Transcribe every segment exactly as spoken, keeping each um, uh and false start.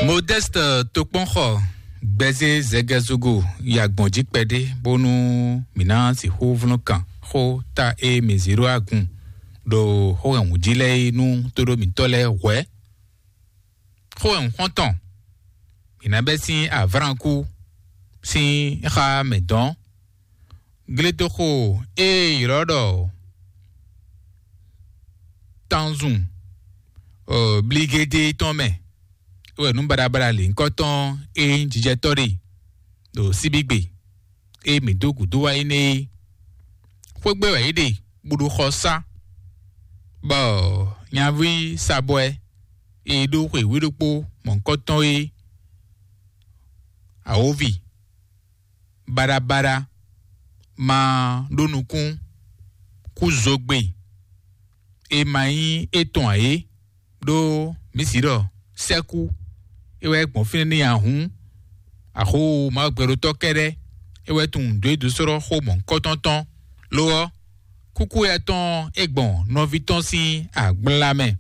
Modeste Tokponho Beze Zegezugo Yagbonji Pede Bonu Mina si hovno kan ho ta e meziro agun do ho en wujile nu todo mitole we ho en honton ina besi avranku si ha medon gleto ho e rodo tanzun obligé tome we nu barabara le nkoton e njije tori do sibigbe e midogu do wa ine fogbe wa ide budu khosa bo nyavi sabwe e do kwe wirupo mon koton e aovi barabara ma donukun kuzogbe e mai eton aye do misiro seku ewe gbon fin ni ahun aho ma gbero to kere ewe tun do do soro ho mon kotonton lo kuku eton egbon no viton si agblame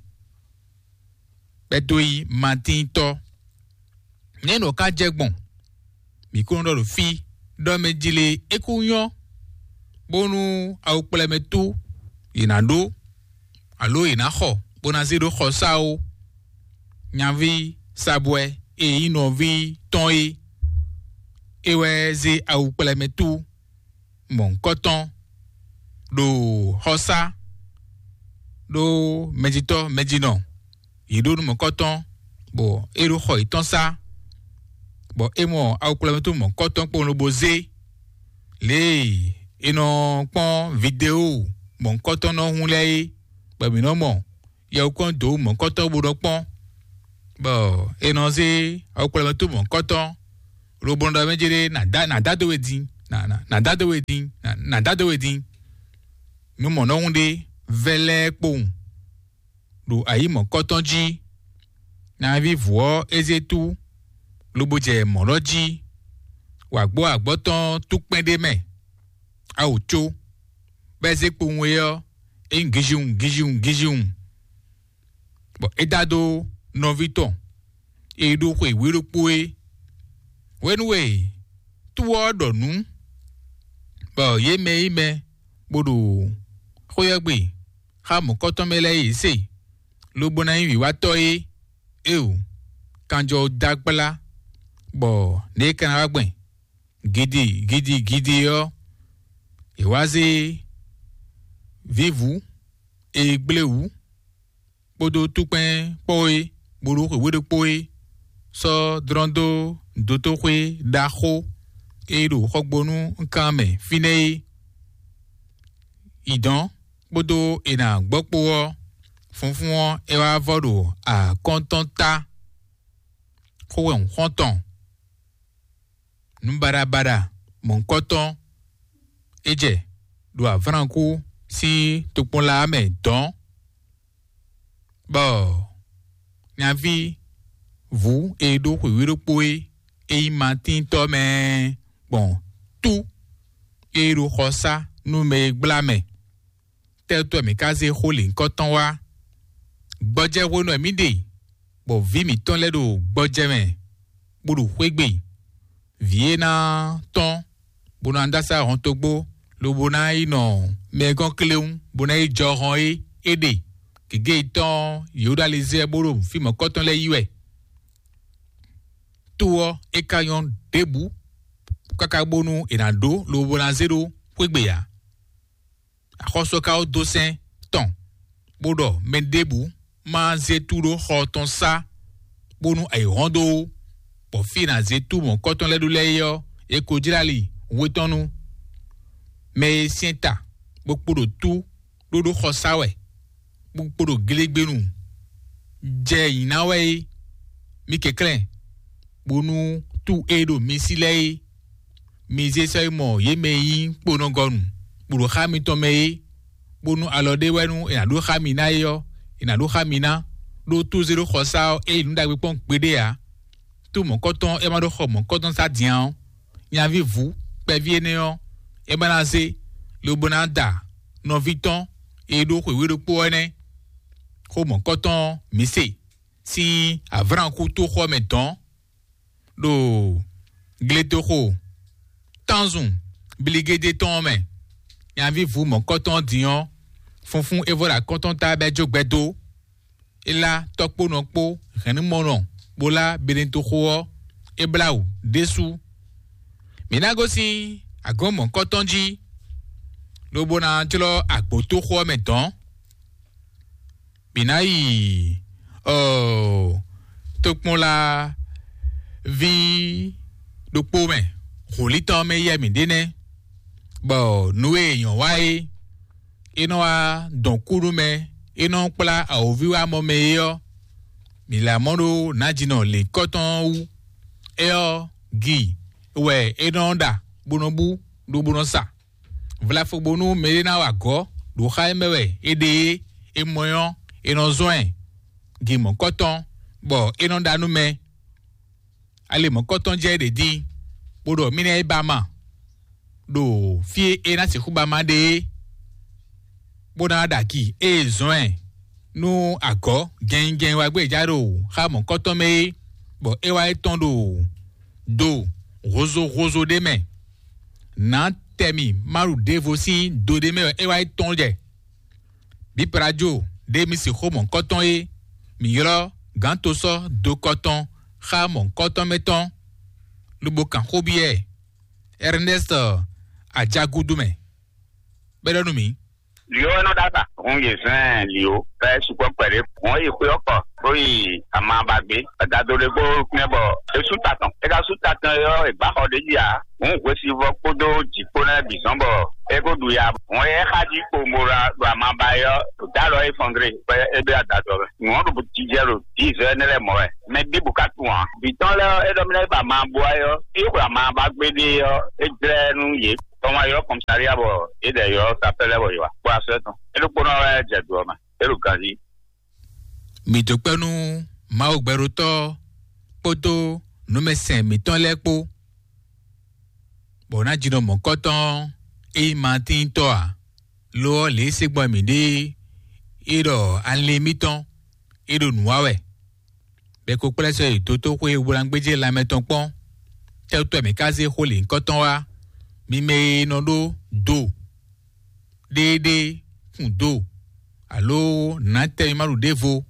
bedoi matin to neno ka jegbon mi ko ndo fi do mejile ekuyan bonu awpelemetu inado alo inaho bona zero khosao nyavi sabwe e inovi ton ewe ze awpelemetu mon coton do hosa do medito medino yido mon coton bo ero ho itonsa bo emo awpelemetu mon coton po no boze le ino pon video mon coton no hunle ba mi no mo ya ukon do mon coton bo do pon bo eno ze awpelemetu mon coton robonda mejere na da na da do wedin na na na da do wedin na na da do wedin no mo no hunde vele pon do ayi mon coton ji na vi vo ezetu loboje moroji wa gbo agbotan tupende me a ocho beze pon yo engijun gijun gijun bo edado no viton e do kwe wirupo e wenwe tuwo donu bo ye me ime bodo khoyagbe ha mo koton mele ise lo bona yin wa to e e o kanjo dagbala bo ne kan agben gidi gidi gidi yo e waze vivu e gbleu bodo tupen poe bodo ko wedo poe so drondo doto kwe daho edo hogbonu nkame fine idan bodo ena gbopo funfun e wa vodo a kontanta ko en honton numbara bara mon koton eje do avranku si topon la me don bo nyavi vous et do ko wiropoe e matin to me bon tout e ro khosa nu me glame tel to mi kaze holin koton wa gboje wonu mi de bo vi mi ton le do gboje me buru kwegbe viena ton bonanda sa hon togbo lo bonai no me gon kleun bonai johan e ede kege ton yodalize buru fi mo koton le yiwe tuo ekayon debu kakabonu enado lo bona zero kwegbe ya akhoso ka o dosen ton bodo men debu ma zeturo hoton sa bonu ay rondo po fina zetu mon koton le dule yo e ko jirali wetonu me sienta bokpodo tu dodo khosawe bokpodo gelegbenu je inawe mi keklen bonu tu edo misile mize sai mo ye meyi ponogonu buru khami to meyi bonu alode wenu ina do khami na yo ina do khami na do tu zero khosa e nu dagbe pon pede ya tu mon coton e ma do kho mon coton sa dian nya vi vous pe vie ne yo e balance le bonanda no viton e do ko wero po ene ko mon coton mise si avran ku to xɔ me tɔn do gletoxo tanzun biligede tɔn me yavi vu mɔ kɔtɔn diɔn funfun evola kɔtɔn ta bɛ dzogbedo ela tɔkpo nɔkpo henimɔnɔ bola belentoxoɔ eblawu desu minagosi agɔmɔ kɔtɔn dzi lobona tsilɔ agbotoxoɔ me tɔn binayi ɔɔ tokpɔn la vi dokpo me holitɔ me yɛ mi dene bɔn nue yan wa ye ina wa dɔnkuru me ina kpla awovi wa mɔ me yɔ milamɔdo nadzinɔ le kɔtɔn wu eyɔ gi wɛ ina da bonobu do bono sa vlafogbonu me na wa gɔ do xa emewɛ ede emɔyɔ ina zɔn gi mɔ kɔtɔn bɔn ina da nu me ale mɔ kɔtɔn jɛ de di bodo mine eba ma do fie ena se kuba ma de bona daki e zoen no ago gen gen wa gbe jaro ha mo koto me bo e wa etondo do rozo rozo de me na temi maru devosi do de me e wa etonje bi prajo de mi se ko mo koton e mi yoro ganto so do koton ha mo koton meton lubo kan hobie Ernest Ajagudume bedonu mi Lio no data on ye san lio pe supo pere won yi pe oko boyi amabagbe dado le go knebo esu tatan e ga su tatan yo e ba ho de ya won we si vo podo jipo na bizombo e go du ya won e haji ko mora do amabayo dalo e fondre pe e be adado won do ti jero ti se ne le mo e me bi bukatu won bi ton le e do mi le ba ma bo ayo e ko amabagbe de yo e jre nu ye toma yo komisaria bo ide yo sapele bo yo bo aseto elu kono e jedu ma elu kazi mi to penu ma ogbero to poto no me sen mi ton lepo bona jino mo koton e martin to a lo le segbo mi de iro anle mi ton iro nuawe be ko plese to to ko e wurangbeje la meton pon te to mi kaze hole koton wa mi me no do do dede fun do alo na te maru devo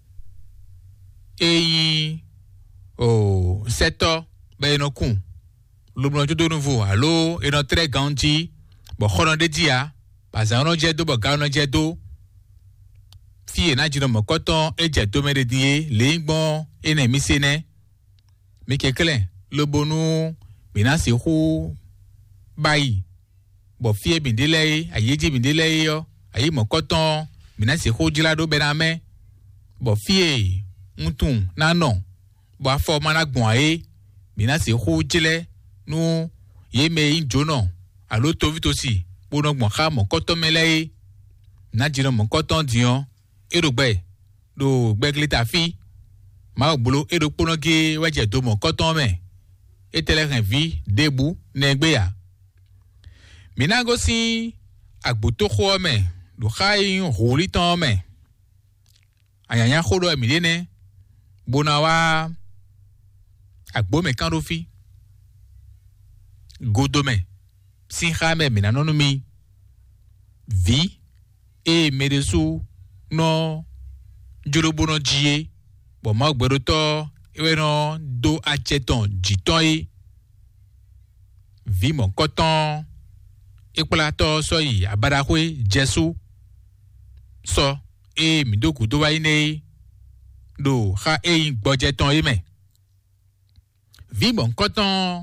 eyi o seto be no kun lo blo jodo nouveau alo e no très ganji bo khono de dia baza no je do bo ga no je do fi na jino mo koton e je do me de die le gbon e na mi se ne mi kekele lo bonu mi na se hu bayi bo fie bindele ayeji bindele yo ayi mo koton mina se ho jila do bename bo fie mutun na no bo afo mana gbon aye mina se ho jile nu ye me injo no alo to vitosi bo no gbon kha mo koton mele na jiro mo koton dion erugbe do gbeglita fi ma ogbolo ero ponoge waje do mo koton me etele ren vi debu negbe ya minagosi agbotoxo me do khai holiton me ayanya khodo emilene bonawa agbo me kandofi godome sinha me minanonu mi vi e meresu no jolobono jie bo ma gbero to ewe no do acheton jiton e vi mon coton ekpalato so yi abarakwe jesu so e midoku do wa ine do ha e gbojeton e me vi bon coton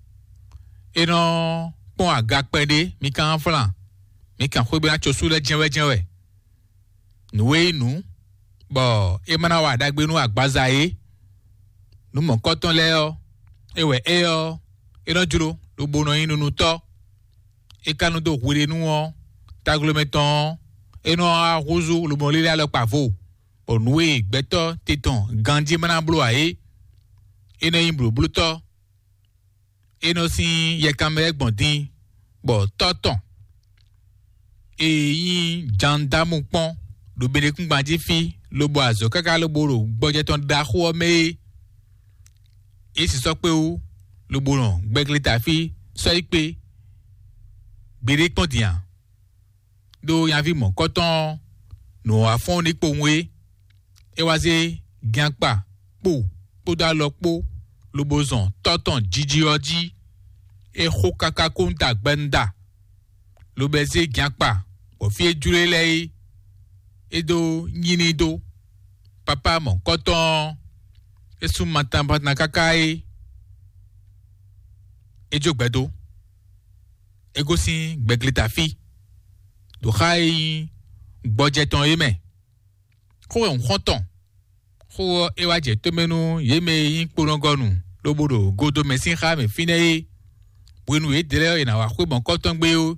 eno pon aga pede mi kan flan mi kan khwe be achosu le jenwe jenwe nuwe nu bo e mana wa dagbe nu agbaza e nu mon coton le o ewe e o eno juro lo bono yin nu to e kanu do wure nu won taglometon eno a rozu lo bon le le pavo bo nuwe gbeto teton gandi mana blo ae eno yin blo blo to eno si ye kamere gbondin bo toton e yin jandamu pon do bele kun gbaji fi lobo azo kaka lobo ro gbọ́jẹ́ tán da kó me e sì sọ pé o lobo ran gbẹ́gilé ta fi sọ pé gbèrè pon dian do yan fi mo koton no afon ni powe e wa se gianpa po po da lo po lobo zon toton jiji oji e ho kaka konta gbenda lobe se gianpa o fi ejure le edo nyini do papa mon koton esu matamba na kakai ejo gbedo egosi gbeglita fi do khai gbojeton yeme ko on konton ko ewaje tomenu yeme yin polongonu lobodo godo mesin kha me fine wenu e dere na wa ko bon koton gbe o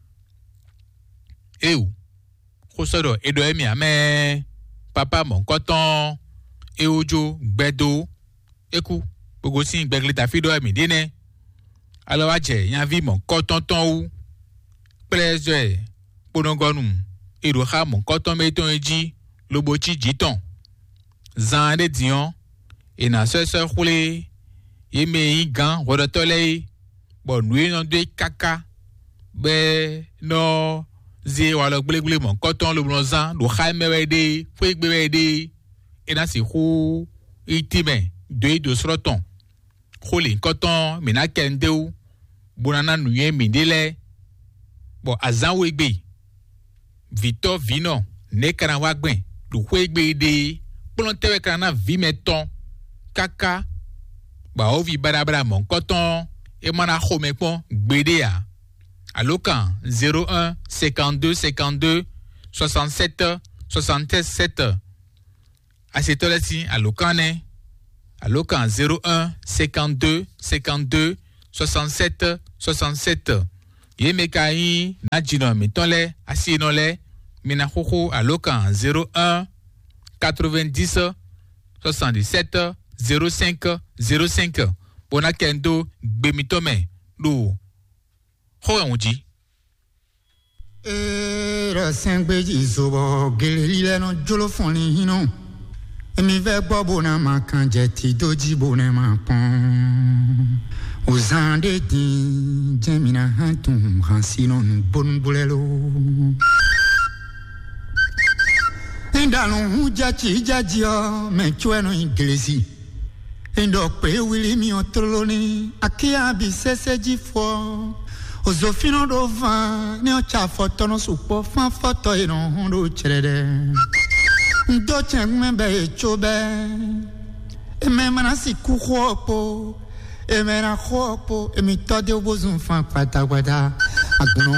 ewu ko sodo edo emi ame papa mon koton e ojo gbedo eku gbogbo sin gbeglita fi do emi dene alo waje yan vi mon koton ton ou pleasure polongonu edo kha mon koton me ton eji lobo chi jiton zan de dion e na se se khule yeme yin gan rodotole bo nui non de kaka be no zi wala gbegle mon koton lo blonzan do khaime wede fwe gbe wede e na si khu itime de do sroton khule koton mina kendeu bonana nuye mindele bo azan wegbe Victor Vino ne kana wagben do wegbe de plontewe kana vi meton kaka ba ovi barabara mon coton e mana khome pon gbede ya alokan zéro un cinquante-deux cinquante-deux soixante-sept soixante-sept asetolesi alokane alokan zéro un cinquante-deux cinquante-deux soixante-sept soixante-sept yemekai na jino mitonle asinole mina khoko alokan zéro un quatre-vingt-dix soixante-dix-sept zéro cinq zéro cinq bona kendo gbemitome lo ho onji e ra sengbeji zobo gelile no jolo fonli hino emi ve gbo bona makan je ti doji bona ma pon ozande din jemina hantum hansino bon bulelo indalo huja chi jajio me chueno inglesi indo pe wili mi otroloni akia bi seseji fo ozofino do van ne o cha foto no supo fan foto e no hondo cherede ndo chengme be chobe e me manasi ku khopo e me na khopo e mi tode obozun fan kwata kwata aguno